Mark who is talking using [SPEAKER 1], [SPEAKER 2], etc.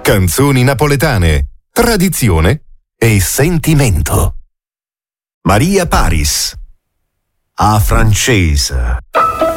[SPEAKER 1] Canzoni napoletane, tradizione e sentimento.
[SPEAKER 2] Maria Paris, a francese.